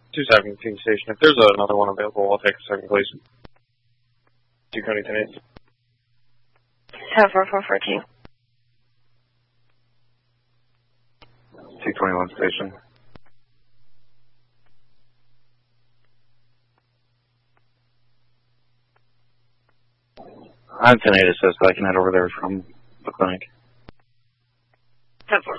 217 station. If there's another one available, I'll take a second, please. 2 Coney 10-8. 10-4-4-14. 221 station. I'm 10-8 assist. I can head over there from the clinic. 10-4.